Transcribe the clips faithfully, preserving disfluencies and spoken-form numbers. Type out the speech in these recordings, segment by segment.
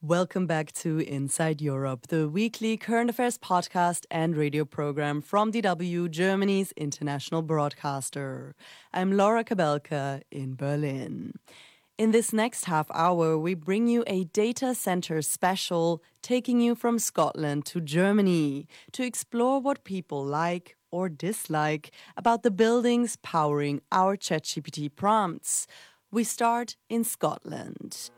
Welcome back to Inside Europe, the weekly current affairs podcast and radio program from D W, Germany's international broadcaster. I'm Laura Kabelka in Berlin. In this next half hour, we bring you a data center special, taking you from Scotland to Germany to explore what people like or dislike about the buildings powering our ChatGPT prompts. We start in Scotland.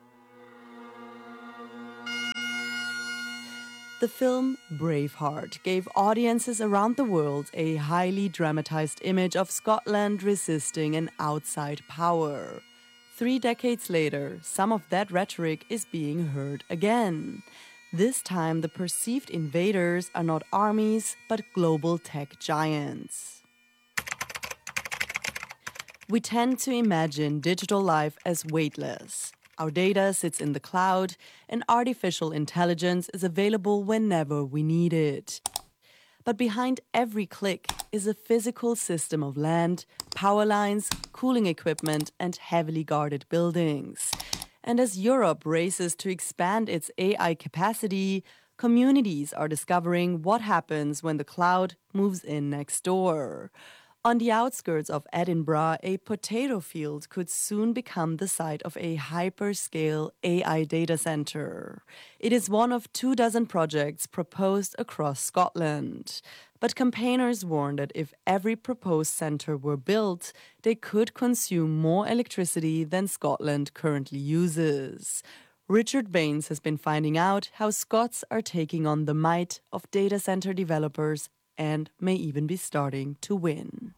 The film Braveheart gave audiences around the world a highly dramatized image of Scotland resisting an outside power. Three decades later, some of that rhetoric is being heard again. This time, the perceived invaders are not armies, but global tech giants. We tend to imagine digital life as weightless. Our data sits in the cloud, and artificial intelligence is available whenever we need it. But behind every click is a physical system of land, power lines, cooling equipment, and heavily guarded buildings. And as Europe races to expand its A I capacity, communities are discovering what happens when the cloud moves in next door. On the outskirts of Edinburgh, a potato field could soon become the site of a hyperscale A I data center. It is one of two dozen projects proposed across Scotland. But campaigners warn that if every proposed center were built, they could consume more electricity than Scotland currently uses. Richard Baines has been finding out how Scots are taking on the might of data center developers and may even be starting to win.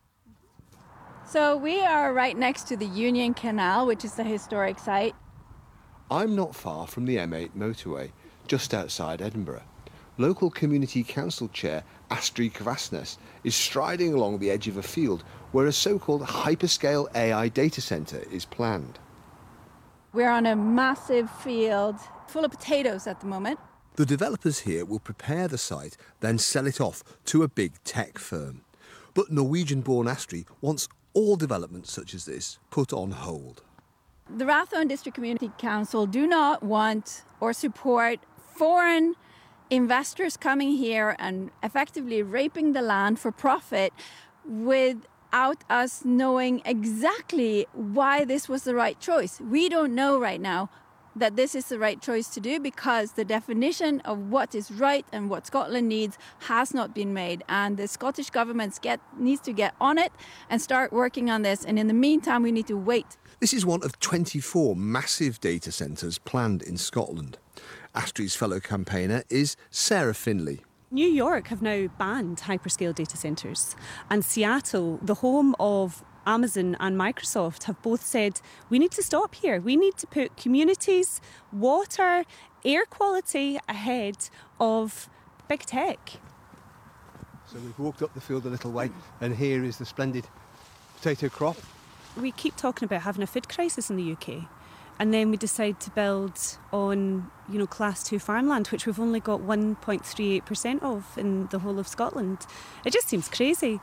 So we are right next to the Union Canal, which is a historic site. I'm not far from the M eight motorway, just outside Edinburgh. Local Community Council Chair Astrid Kvasnes is striding along the edge of a field where a so-called hyperscale A I data centre is planned. We're on a massive field full of potatoes at the moment. The developers here will prepare the site, then sell it off to a big tech firm. But Norwegian-born Astrid wants all developments such as this put on hold. The Rathdowne District Community Council do not want or support foreign investors coming here and effectively raping the land for profit without us knowing exactly why this was the right choice. We don't know right now that this is the right choice to do because the definition of what is right and what Scotland needs has not been made, and the Scottish government get, needs to get on it and start working on this, and in the meantime we need to wait. This is one of twenty-four massive data centres planned in Scotland. Astrid's fellow campaigner is Sarah Finlay. New York have now banned hyperscale data centres, and Seattle, the home of Amazon and Microsoft, have both said we need to stop here. We need to put communities, water, air quality ahead of big tech. So we've walked up the field a little way, and here is the splendid potato crop. We keep talking about having a food crisis in the U K, and then we decide to build on, you know, class two farmland, which we've only got one point three eight percent of in the whole of Scotland. It just seems crazy.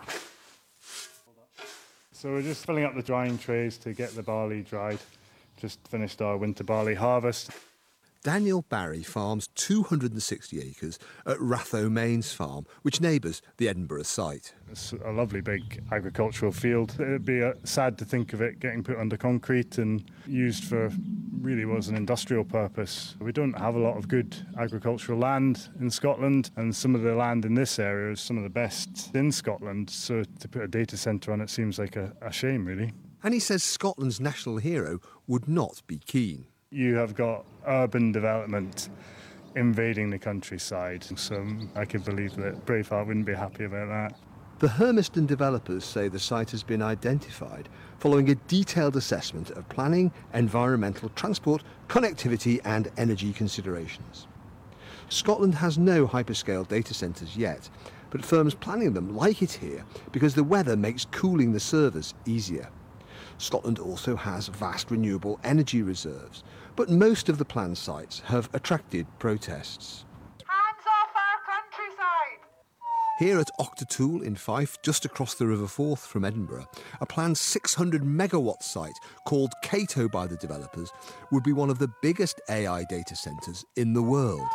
So we're just filling up the drying trays to get the barley dried. Just finished our winter barley harvest. Daniel Barry farms two hundred sixty acres at Ratho Mains Farm, which neighbours the Edinburgh site. It's a lovely big agricultural field. It'd be uh, sad to think of it getting put under concrete and used for really was an industrial purpose. We don't have a lot of good agricultural land in Scotland, and some of the land in this area is some of the best in Scotland. So to put a data centre on it seems like a, a shame, really. And he says Scotland's national hero would not be keen. You have got urban development invading the countryside, so I could believe that Braveheart wouldn't be happy about that. The Hermiston developers say the site has been identified following a detailed assessment of planning, environmental, transport, connectivity and energy considerations. Scotland has no hyperscale data centres yet, but firms planning them like it here because the weather makes cooling the servers easier. Scotland also has vast renewable energy reserves, but most of the planned sites have attracted protests. Hands off our countryside! Here at Auchtertool in Fife, just across the River Forth from Edinburgh, a planned six hundred megawatt site called Cato by the developers would be one of the biggest A I data centres in the world.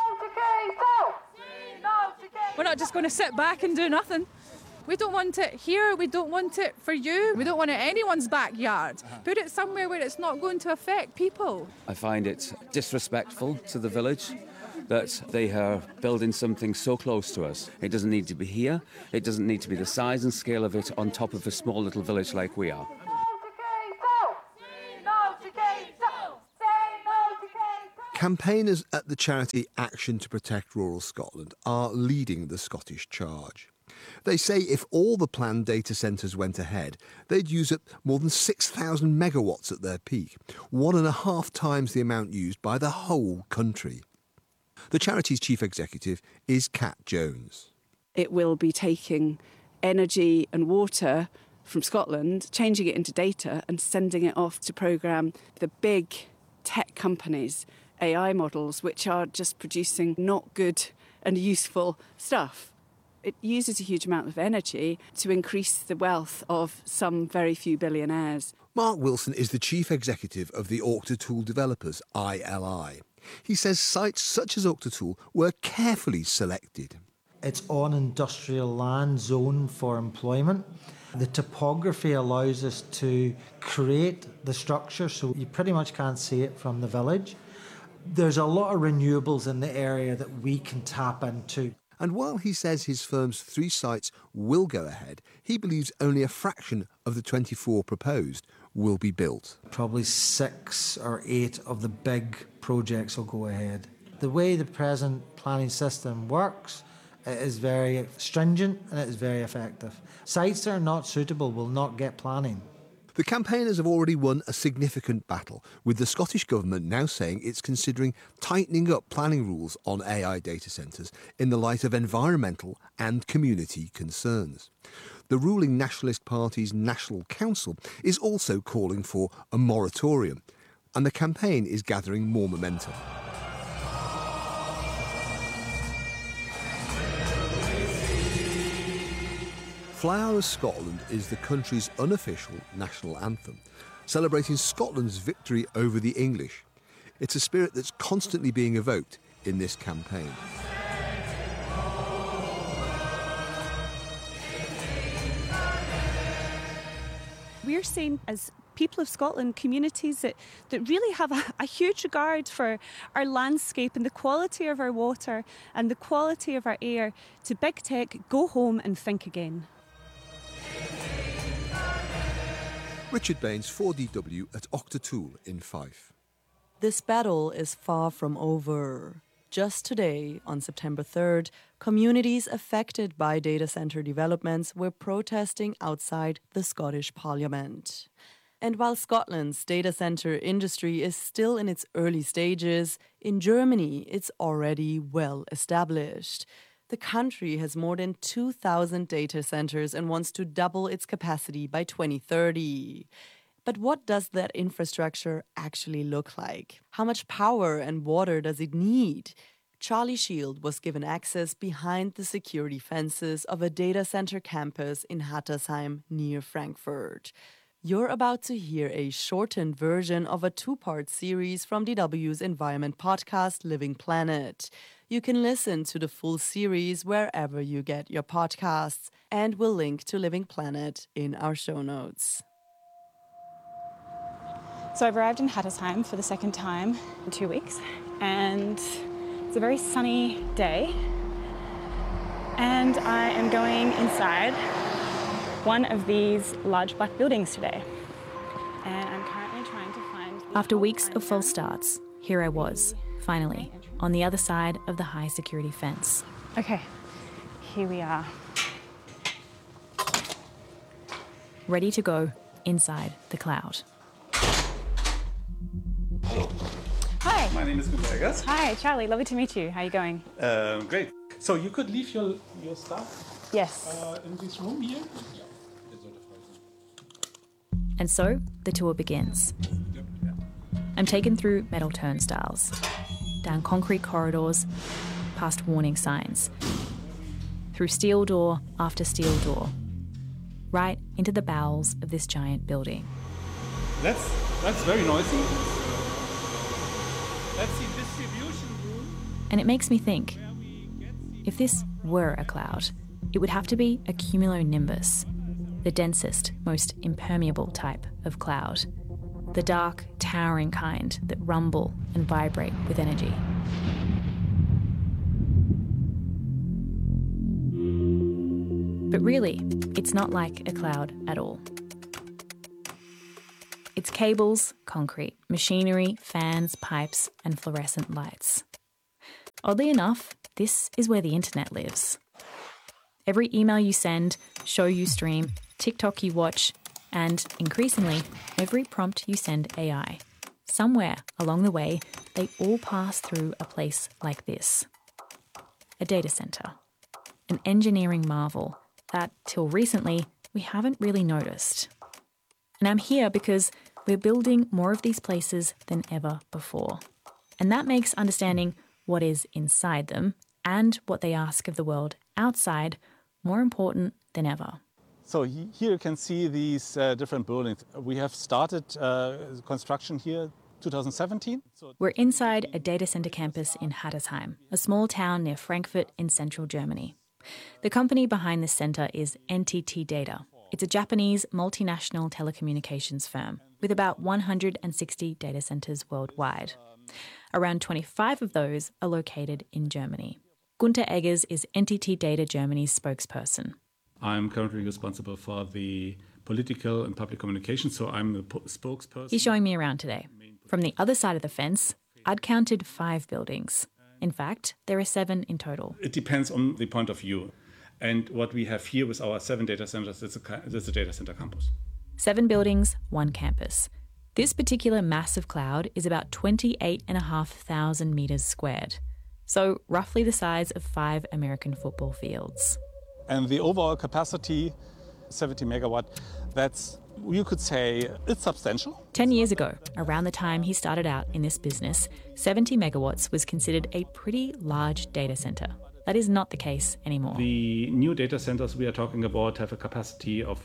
We're not just going to sit back and do nothing. We don't want it here, we don't want it for you, we don't want it in anyone's backyard. Put it somewhere where it's not going to affect people. I find it disrespectful to the village that they are building something so close to us. It doesn't need to be here, it doesn't need to be the size and scale of it on top of a small little village like we are. Campaigners at the charity Action to Protect Rural Scotland are leading the Scottish charge. They say if all the planned data centres went ahead, they'd use up more than six thousand megawatts at their peak, one and a half times the amount used by the whole country. The charity's chief executive is Kat Jones. It will be taking energy and water from Scotland, changing it into data and sending it off to programme the big tech companies' A I models, which are just producing not good and useful stuff. It uses a huge amount of energy to increase the wealth of some very few billionaires. Mark Wilson is the chief executive of the Auchtertool Developers, I L I. He says sites such as Auchtertool were carefully selected. It's on industrial land zoned for employment. The topography allows us to create the structure so you pretty much can't see it from the village. There's a lot of renewables in the area that we can tap into. And while he says his firm's three sites will go ahead, he believes only a fraction of the twenty-four proposed will be built. Probably six or eight of the big projects will go ahead. The way the present planning system works, it is very stringent and it is very effective. Sites that are not suitable will not get planning. The campaigners have already won a significant battle, with the Scottish Government now saying it's considering tightening up planning rules on A I data centres in the light of environmental and community concerns. The ruling Nationalist Party's National Council is also calling for a moratorium, and the campaign is gathering more momentum. Fly Our Scotland is the country's unofficial national anthem, celebrating Scotland's victory over the English. It's a spirit that's constantly being evoked in this campaign. We're saying, as people of Scotland, communities that, that really have a, a huge regard for our landscape and the quality of our water and the quality of our air, to big tech, go home and think again. Richard Baines, four D W at Auchtertool in Fife. This battle is far from over. Just today, on September third, communities affected by data centre developments were protesting outside the Scottish Parliament. And while Scotland's data centre industry is still in its early stages, in Germany it's already well established. The country has more than two thousand data centres and wants to double its capacity by twenty thirty. But what does that infrastructure actually look like? How much power and water does it need? Charlie Shield was given access behind the security fences of a data centre campus in Hattersheim near Frankfurt. You're about to hear a shortened version of a two-part series from D W's environment podcast, Living Planet. You can listen to the full series wherever you get your podcasts, and we'll link to Living Planet in our show notes. So I've arrived in Hattersheim for the second time in two weeks, and it's a very sunny day, and I am going inside one of these large black buildings today, and I'm currently trying to find... After weeks of false starts, here I was, finally, on the other side of the high security fence. Okay, here we are. Ready to go inside the cloud. Hi. My name is Gutierrez. Hi, Charlie. Lovely to meet you. How are you going? Um, great. So you could leave your your stuff. Yes. Uh, in this room here. And so the tour begins. I'm taken through metal turnstiles, down concrete corridors, past warning signs, through steel door after steel door, right into the bowels of this giant building. That's, that's very noisy. That's the distribution room. And it makes me think, if this were a cloud, it would have to be a cumulonimbus, the densest, most impermeable type of cloud. The dark, towering kind that rumble and vibrate with energy. But really, it's not like a cloud at all. It's cables, concrete, machinery, fans, pipes, and fluorescent lights. Oddly enough, this is where the internet lives. Every email you send, show you stream, TikTok you watch, and, increasingly, every prompt you send A I. Somewhere along the way, they all pass through a place like this. A data centre. An engineering marvel that, till recently, we haven't really noticed. And I'm here because we're building more of these places than ever before. And that makes understanding what is inside them and what they ask of the world outside more important than ever. So here you can see these uh, different buildings. We have started uh, construction here two thousand seventeen. We're inside a data center campus in Hattersheim, a small town near Frankfurt in central Germany. The company behind this center is N T T Data. It's a Japanese multinational telecommunications firm with about one hundred sixty data centers worldwide. Around twenty-five of those are located in Germany. Gunter Eggers is N T T Data Germany's spokesperson. I'm currently responsible for the political and public communication, so I'm the po- spokesperson. He's showing me around today. From the other side of the fence, I'd counted five buildings. In fact, there are seven in total. It depends on the point of view. And what we have here with our seven data centers, it's a, it's a data center campus. Seven buildings, one campus. This particular massive cloud is about twenty-eight thousand five hundred metres squared. So roughly the size of five American football fields. And the overall capacity, seventy megawatt, that's, you could say, it's substantial. Ten years ago, around the time he started out in this business, seventy megawatts was considered a pretty large data centre. That is not the case anymore. The new data centers we are talking about have a capacity of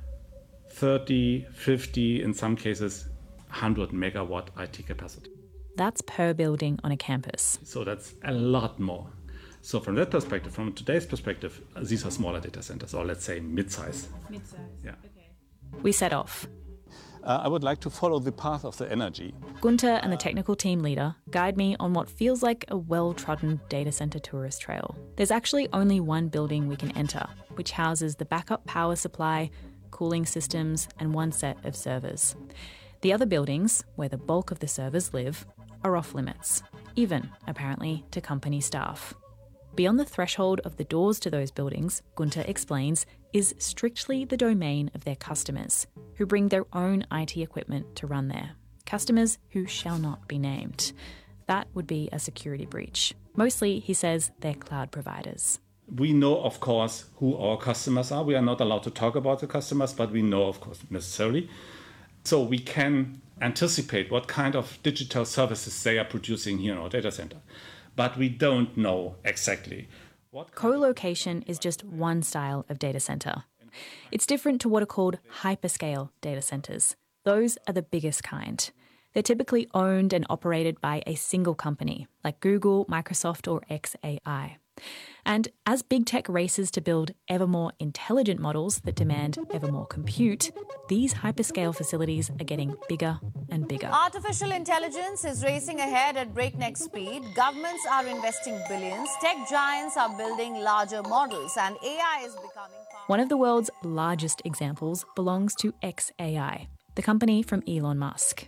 thirty, fifty, in some cases, one hundred megawatt I T capacity. That's per building on a campus. So that's a lot more. So from that perspective, from today's perspective, these are smaller data centers, or let's say mid-size. Mid-size, yeah. Okay. We set off. Uh, I would like to follow the path of the energy. Gunter and the technical team leader guide me on what feels like a well-trodden data center tourist trail. There's actually only one building we can enter, which houses the backup power supply, cooling systems, and one set of servers. The other buildings, where the bulk of the servers live, are off limits, even, apparently, to company staff. Beyond the threshold of the doors to those buildings, Gunter explains, is strictly the domain of their customers, who bring their own I T equipment to run there. Customers who shall not be named. That would be a security breach. Mostly, he says, they're cloud providers. We know, of course, who our customers are. We are not allowed to talk about the customers, but we know, of course, necessarily. So we can anticipate what kind of digital services they are producing here in our data center. But we don't know exactly. What Co-location is just one style of data center. It's different to what are called hyperscale data centers. Those are the biggest kind. They're typically owned and operated by a single company, like Google, Microsoft, or X A I. And as big tech races to build ever more intelligent models that demand ever more compute, these hyperscale facilities are getting bigger and bigger. Artificial intelligence is racing ahead at breakneck speed. Governments are investing billions. Tech giants are building larger models, and A I is becoming... One of the world's largest examples belongs to X A I, the company from Elon Musk.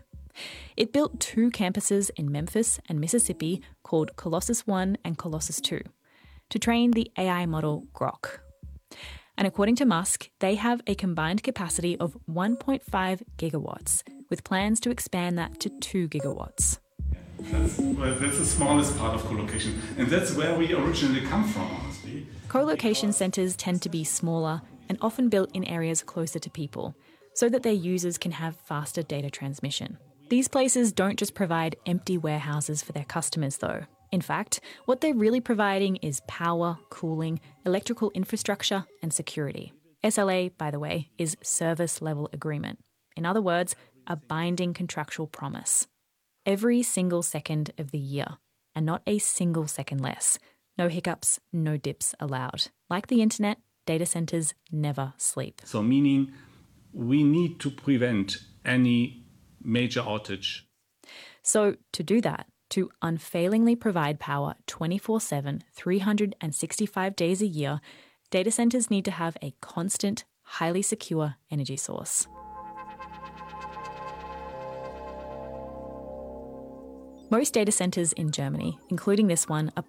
It built two campuses in Memphis and Mississippi called Colossus one and Colossus two. To train the A I model Grok. And according to Musk, they have a combined capacity of one point five gigawatts, with plans to expand that to two gigawatts. That's, well, that's the smallest part of co-location, and that's where we originally come from, honestly. Co-location centres tend to be smaller and often built in areas closer to people, so that their users can have faster data transmission. These places don't just provide empty warehouses for their customers, though. In fact, what they're really providing is power, cooling, electrical infrastructure and security. S L A, by the way, is Service Level Agreement. In other words, a binding contractual promise. Every single second of the year, and not a single second less. No hiccups, no dips allowed. Like the internet, data centres never sleep. So meaning we need to prevent any major outage. So to do that, to unfailingly provide power twenty-four seven, three hundred sixty-five days a year, data centres need to have a constant, highly secure energy source. Most data centres in Germany, including this one, are